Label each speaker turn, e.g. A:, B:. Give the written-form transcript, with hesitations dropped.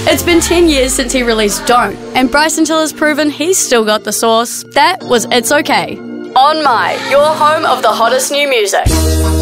A: It's been 10 years since he released Don't, and Bryson Tiller's proven he's still got the sauce. That was It's Okay. On My, your home of the hottest new music.